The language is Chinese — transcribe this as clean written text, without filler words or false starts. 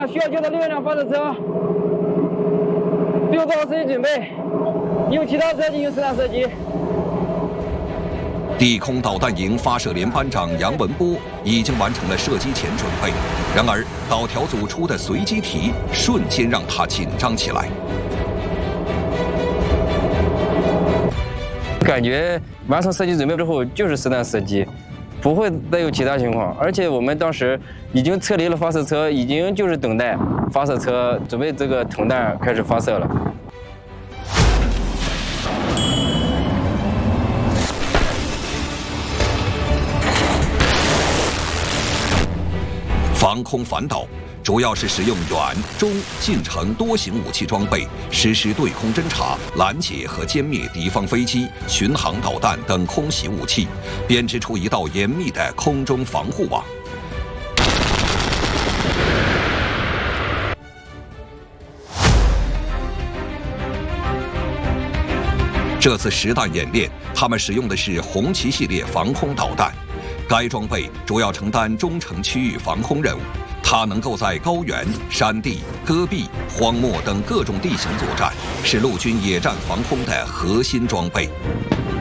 需要接到6辆发射车，6个号设计准备，用其他车进行实弹射击。 地空导弹营发射连班长杨文波已经完成了射击前准备，然而导条组出的随机题瞬间让他紧张起来。 感觉完成射击准备之后就是实弹射击。 不会再有其他情况，而且我们当时已经撤离了发射车，已经就是等待发射车准备这个筒弹开始发射了。 防空反导主要是使用远、中、近程多型武器装备，实施对空侦察、拦截和歼灭敌方飞机、巡航导弹等空袭武器，编织出一道严密的空中防护网。这次实弹演练，他们使用的是红旗系列防空导弹，该装备主要承担中程区域防空任务。 它能够在高原、山地、戈壁、荒漠等各种地形作战，是陆军野战防空的核心装备。